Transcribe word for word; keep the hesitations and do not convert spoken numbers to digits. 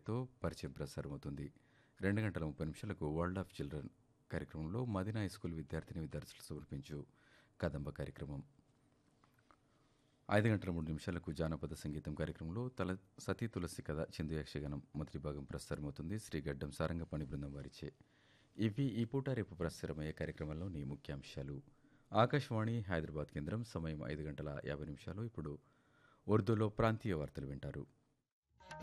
గారితో పరిచయం ప్రసారమవుతుంది. రెండు గంటల ముప్పై నిమిషాలకు వరల్డ్ ఆఫ్ చిల్డ్రన్ కార్యక్రమంలో మదీనా హై స్కూల్ విద్యార్థిని విద్యార్థులు సమర్పించు కదంబ కార్యక్రమం. ఐదు గంటల మూడు నిమిషాలకు జానపద సంగీతం కార్యక్రమంలో తల సతీ తులసి కథ చిందు యక్షగానం మొదటి భాగం ప్రసారమవుతుంది. శ్రీ గడ్డం సారంగపాణి బృందం వారిచే. ఇవి ఈ పూట రేపు ప్రసారమయ్యే కార్యక్రమంలోని ముఖ్యాంశాలు. ఆకాశవాణి హైదరాబాద్ కేంద్రం సమయం ఐదు గంటల యాభై నిమిషాలు. ఇప్పుడు ఉర్దూలో ప్రాంతీయ వార్తలు వింటారు.